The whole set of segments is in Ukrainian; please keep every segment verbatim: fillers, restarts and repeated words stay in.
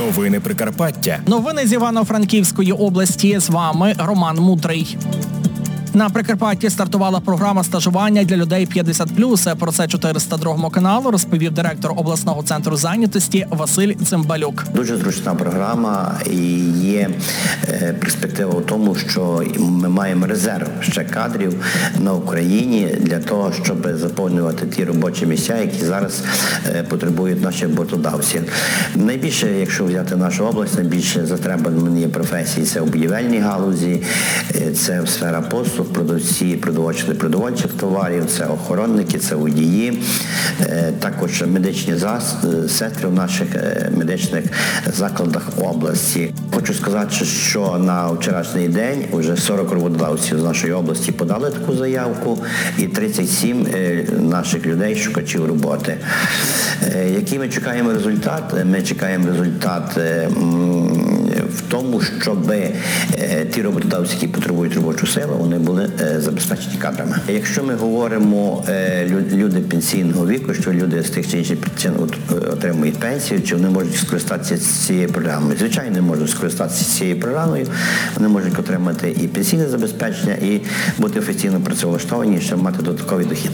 Новини Прикарпаття. Новини з Івано-Франківської області. З вами Роман Мудрий. На Прикарпатті стартувала програма стажування для людей п'ятдесят плюс. Про це чотириста другому каналу розповів директор обласного центру зайнятості Василь Цимбалюк. Дуже зручна програма і є перспектива в тому, що ми маємо резерв ще кадрів на Україні для того, щоб заповнювати ті робочі місця, які зараз потребують наші роботодавці. Найбільше, якщо взяти нашу область, найбільше затребувані професії – це у будівельній галузі, це сфера послуг, продавці продовольчих продовольчих товарів, це охоронники, це водії, також медичні сестри в наших медичних закладах області. Хочу сказати, що на вчорашній день вже сорок роботодавців з нашої області подали таку заявку і тридцять сім наших людей, шукачів роботи. Який ми чекаємо результат? Ми чекаємо результат в тому, щоб ті роботодавці, які потребують робочу силу, вони були забезпечені кадрами. Якщо ми говоримо люди пенсійного віку, що люди з тих чи інших причин отримують пенсію, чи вони можуть скористатися цією програмою? Звичайно, можуть скористатися цією програмою, вони можуть отримати і пенсійне забезпечення, і бути офіційно працевлаштовані, щоб мати додатковий дохід.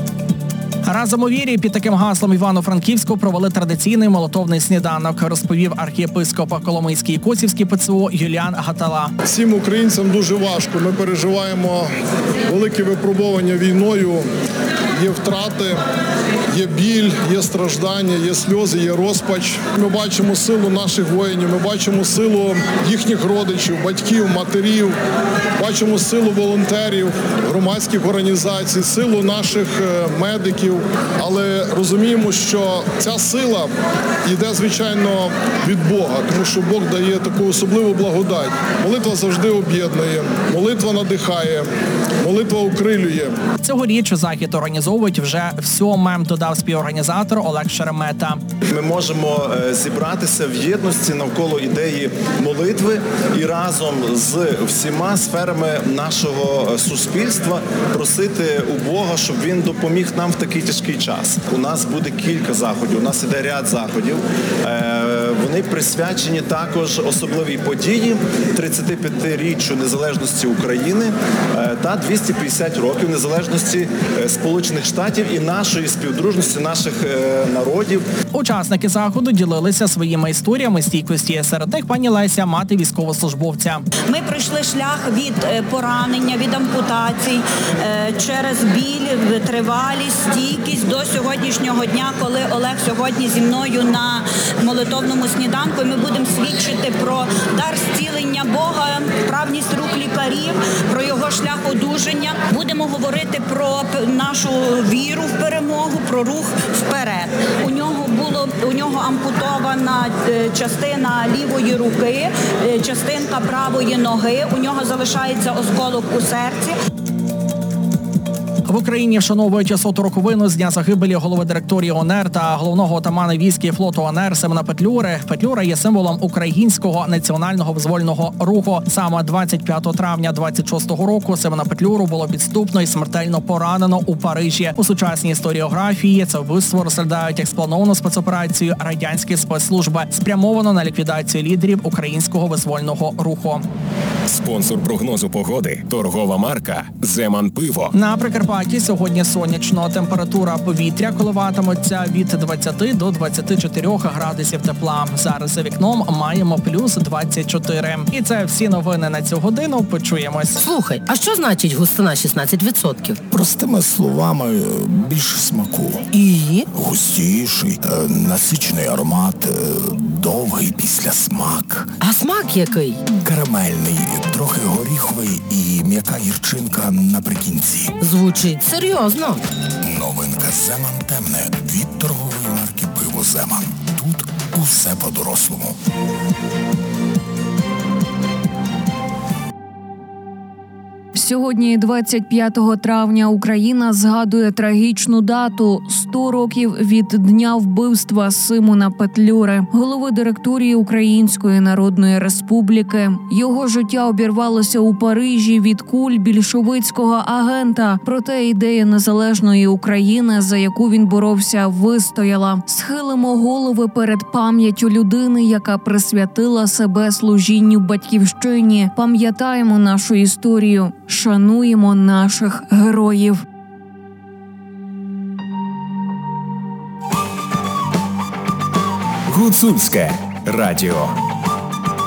Разом у вірі під таким гаслом Івано-Франківську провели традиційний молитовний сніданок, розповів архієпископ Коломийський Косівський ПЦУ Юліан Гатала. Всім українцям дуже важко. Ми переживаємо великі випробування війною, є втрати, є біль, є страждання, є сльози, є розпач. Ми бачимо силу наших воїнів, ми бачимо силу їхніх родичів, батьків, матерів, бачимо силу волонтерів, громадських організацій, силу наших медиків. Але розуміємо, що ця сила йде, звичайно, від Бога, тому що Бог дає таку особливу благодать. Молитва завжди об'єднує, молитва надихає, молитва укрилює. Цьогоріч захід організовують вже всьоме, додав співорганізатор Олег Шеремета. Ми можемо зібратися в єдності навколо ідеї молитви і разом з всіма сферами нашого суспільства просити у Бога, щоб він допоміг нам в такий тяжкий час. У нас буде кілька заходів, у нас іде ряд заходів. Вони присвячені також особливій події тридцятип'ятиріччю незалежності України та двісті п'ятдесят років незалежності Сполучених Штатів і нашої співдружності наших народів. Учасники заходу ділилися своїми історіями стійкості. Серед них пані Леся, мати військовослужбовця. Ми пройшли шлях від поранення, від ампутацій, через біль, тривалість, стійкість до сьогоднішнього дня, коли Олег сьогодні зі мною на молитовному сніданку. Ми будемо свідчити про дар зцілення Бога, вправність рук лікарів, про його шлях одужання. Будемо говорити про нашу віру в перемогу, про рух вперед. У нього було у нього ампутована частина лівої руки, частинка правої ноги. У нього залишається осколок у серці. В Україні вшановують соту роковину з дня загибелі голови директорії ОНЕР та головного отамана військ і флоту ОНЕР Семена Петлюри. Петлюра є символом українського національного визвольного руху. Саме двадцять п'ятого травня двадцять шостого року Семена Петлюру було підступно і смертельно поранено у Парижі. У сучасній історіографії це вбивство розглядають як сплановану спецоперацію радянської спецслужби, спрямовано на ліквідацію лідерів українського визвольного руху. Спонсор прогнозу погоди – торгова марка «Земан Пиво». На Прикарпатті сьогодні сонячно. Температура повітря коливатиметься від двадцяти до двадцяти чотирьох градусів тепла. Зараз за вікном маємо плюс двадцять чотири. І це всі новини на цю годину. Почуємось. Слухай, а що значить густина шістнадцять відсотків? Простими словами, більше смаку. І? Густіший, насичений аромат, довгий післясмак. А смак який? Карамельний, трохи горіховий і м'яка гірчинка наприкінці. Звучить серйозно. Новинка «Земан темне» від торгової марки «Пиво Земан». Тут усе по-дорослому. Сьогодні, двадцять п'ятого травня, Україна згадує трагічну дату – сто років від дня вбивства Симона Петлюри, голови директорії Української Народної Республіки. Його життя обірвалося у Парижі від куль більшовицького агента. Проте ідея незалежної України, за яку він боровся, вистояла. Схилимо голови перед пам'яттю людини, яка присвятила себе служінню батьківщині. Пам'ятаємо нашу історію. Шануємо наших героїв. Гуцульське радіо.